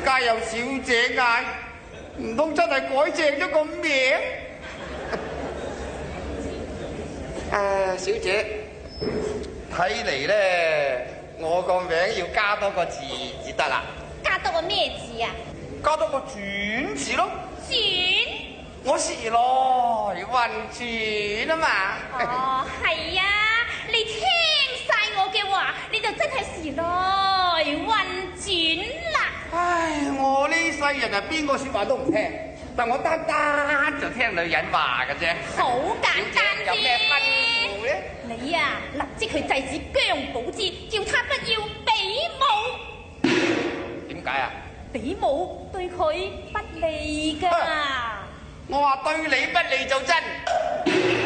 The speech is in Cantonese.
家有小姐嗌，唔通真係改正咗個名？小姐，睇嚟咧，我個名要加多個字至得啦。 加多個咩字啊？ 加多個轉字咯。 轉？ 我時來運轉啊嘛。 哦，係啊，你聽晒我嘅話，你就真係時來運轉啦。 唉，我呢世人啊，邊個說話都唔聽，但我單單就聽女人話嘅啫。 好簡單啫。 有咩吩咐咧？ 你啊，立即去制止姜寶芝，叫他不要比武。 點解啊？ 比武對佢不利㗎。 我話對你不利就真。